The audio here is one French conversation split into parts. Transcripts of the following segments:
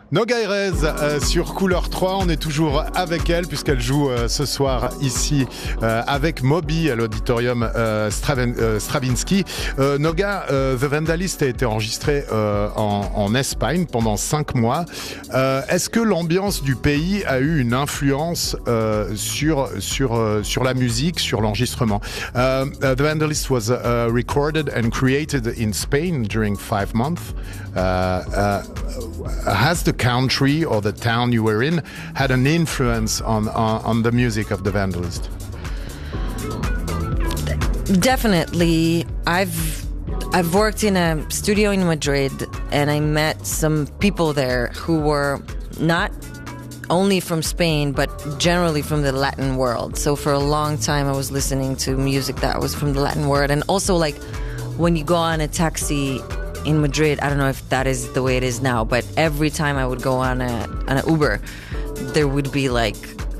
Noga Erez sur Couleur 3, on est toujours avec elle puisqu'elle joue ce soir ici avec Moby à l'auditorium Stravinsky. Noga, The Vandalist a été enregistré en Espagne pendant 5 mois. Est-ce que l'ambiance du pays a eu une influence sur la musique, sur l'enregistrement? The Vandalist was recorded and created in Spain during 5 months. Has the country or the town you were in had an influence on the music of The Vandalist? Definitely. I've worked in a studio in Madrid and I met some people there who were not only from Spain but generally from the Latin world. So for a long time I was listening to music that was from the Latin world, and also like when you go on a taxi in Madrid, I don't know if that is the way it is now, but every time I would go on an Uber, there would be like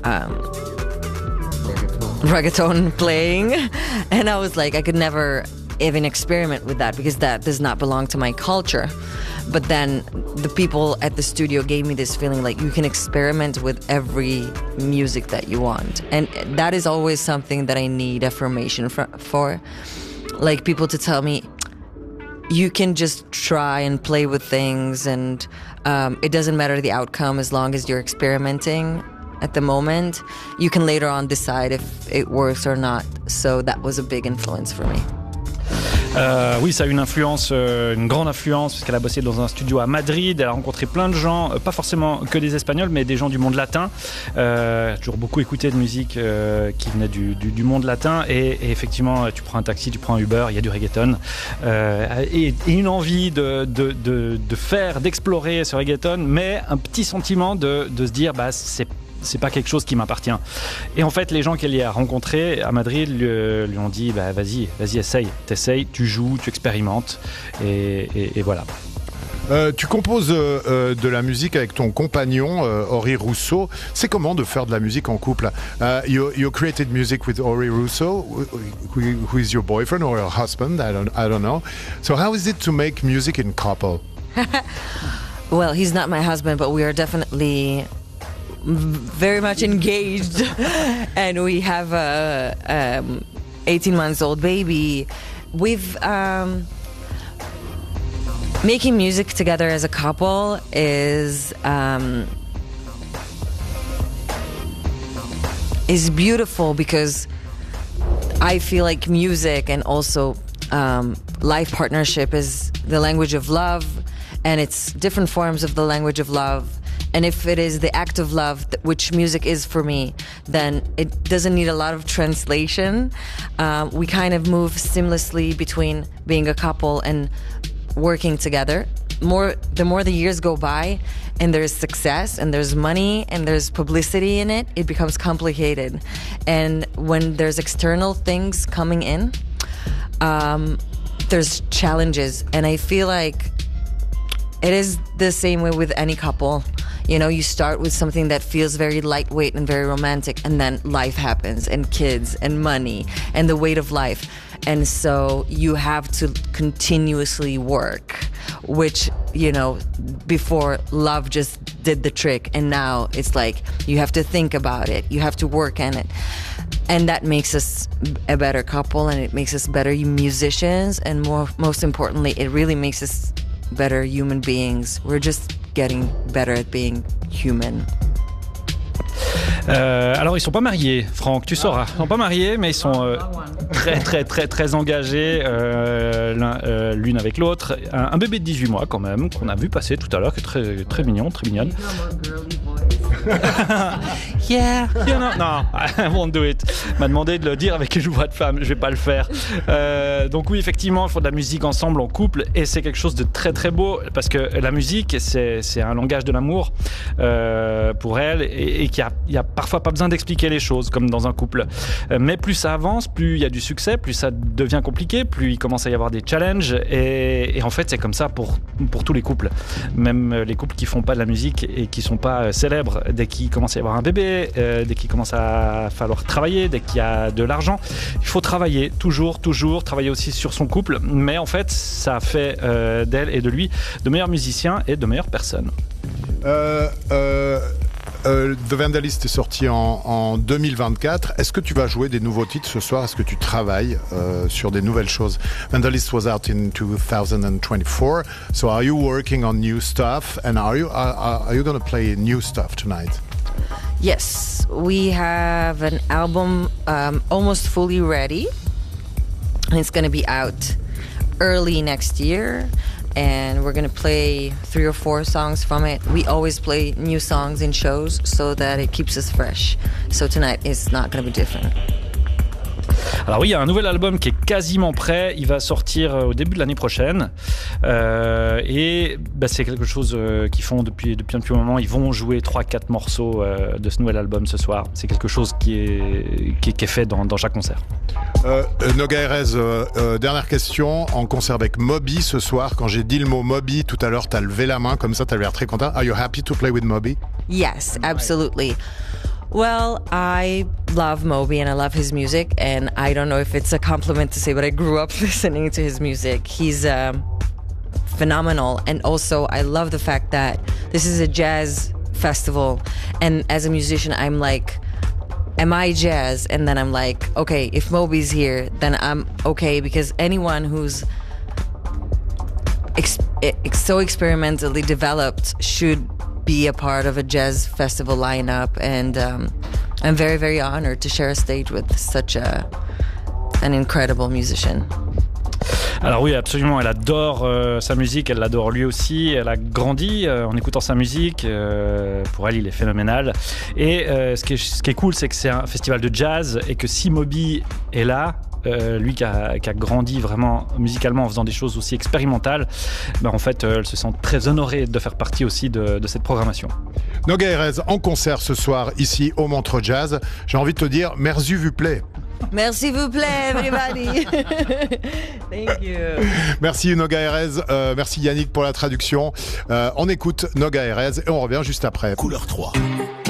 reggaeton playing, and I was like, I could never even experiment with that because that does not belong to my culture. But then the people at the studio gave me this feeling like you can experiment with every music that you want, and that is always something that I need affirmation for, like people to tell me, you can just try and play with things, and it doesn't matter the outcome as long as you're experimenting at the moment. You can later on decide if it works or not. So that was a big influence for me. Oui, ça a une influence, une grande influence, parce qu'elle a bossé dans un studio à Madrid. Elle a rencontré plein de gens, pas forcément que des Espagnols, mais des gens du monde latin. J'ai toujours beaucoup écouté de musique qui venait du monde latin. Et effectivement, tu prends un taxi, tu prends un Uber, il y a du reggaeton. Et une envie de faire, d'explorer ce reggaeton, mais un petit sentiment de se dire, bah, c'est pas quelque chose qui m'appartient. Et en fait, les gens qu'elle y a rencontrés à Madrid lui ont dit, bah, vas-y, t'essayes, tu joues, tu expérimentes, et voilà. Tu composes de la musique avec ton compagnon Ori Russo. C'est comment de faire de la musique en couple? You created music with Ori Russo, who is your boyfriend or your husband? I don't know. So how is it to make music in couple? Well, he's not my husband, but we are definitely very much engaged, and we have a 18 months old baby. We've making music together as a couple is beautiful because I feel like music and also life partnership is the language of love, and it's different forms of the language of love. And if it is the act of love, which music is for me, then it doesn't need a lot of translation. We kind of move seamlessly between being a couple and working together. The more the years go by and there's success and there's money and there's publicity in it, it becomes complicated. And when there's external things coming in, there's challenges. And I feel like it is the same way with any couple. You know, you start with something that feels very lightweight and very romantic, and then life happens, and kids, and money, and the weight of life. And so you have to continuously work, which, you know, before love just did the trick, and now it's like you have to think about it, you have to work on it. And that makes us a better couple, and it makes us better musicians, and most importantly, it really makes us better human beings. We're just getting better at being human. Alors ils sont pas mariés, Franck, tu sauras. Ils sont pas mariés, mais ils sont très engagés l'une avec l'autre. Un bébé de 18 mois quand même, qu'on a vu passer tout à l'heure, qui est très mignon, très mignonne. Yeah. Non, I won't do it. M'a demandé de le dire avec une voix de femme, je vais pas le faire. Donc oui, effectivement, il faut de la musique ensemble, en couple, et c'est quelque chose de très beau, parce que la musique, c'est un langage de l'amour pour elle, et qu'il y a parfois pas besoin d'expliquer les choses, comme dans un couple. Mais plus ça avance, plus il y a du succès, plus ça devient compliqué, plus il commence à y avoir des challenges, et en fait, c'est comme ça pour tous les couples. Même les couples qui font pas de la musique et qui sont pas célèbres, dès qu'il commence à y avoir un bébé, dès qu'il commence à falloir travailler, dès qu'il y a de l'argent, il faut travailler, toujours travailler aussi sur son couple, mais en fait ça fait d'elle et de lui de meilleurs musiciens et de meilleures personnes. The Vandalist est sorti en 2024. Est-ce que tu vas jouer des nouveaux titres ce soir? Est-ce que tu travailles sur des nouvelles choses? Vandalist was out in 2024. So are you working on new stuff? And are you going to play new stuff tonight? Yes, we have an album almost fully ready. And it's going to be out early next year. And we're going to play 3 or 4 songs from it. We always play new songs in shows so that it keeps us fresh. So tonight is not going to be different. Alors oui, il y a un nouvel album qui est quasiment prêt. Il va sortir au début de l'année prochaine. Et c'est quelque chose qu'ils font depuis un petit moment. Ils vont jouer 3-4 morceaux de ce nouvel album ce soir. C'est quelque chose qui est fait dans chaque concert. Noga Erez, dernière question. En concert avec Moby ce soir, quand j'ai dit le mot Moby tout à l'heure, t'as levé la main comme ça, t'as l'air très content. Are you happy to play with Moby? Yes, absolutely. Well, I love Moby and I love his music, and I don't know if it's a compliment to say, but I grew up listening to his music. He's phenomenal, and also I love the fact that this is a jazz festival, and as a musician, I'm like, am I jazz? And then I'm like, okay, if Moby's here, then I'm okay, because anyone who's so experimentally developed should be a part of a jazz festival lineup, and I'm very, very honored to share a stage with such an incredible musician. Alors oui, absolument, elle adore sa musique, elle l'adore lui aussi, elle a grandi en écoutant sa musique, pour elle il est phénoménal, et ce qui est cool, c'est que c'est un festival de jazz, et que si Moby est là, lui qui a grandi vraiment musicalement en faisant des choses aussi expérimentales, en fait elle se sent très honorée de faire partie aussi de cette programmation. Noga Erez en concert ce soir ici au Montreux Jazz. J'ai envie de te dire merci vous plaît. Merci vous plaît, everybody. Thank you. Merci Noga Erez, merci Yannick pour la traduction. On écoute Noga Erez et on revient juste après. Couleur 3.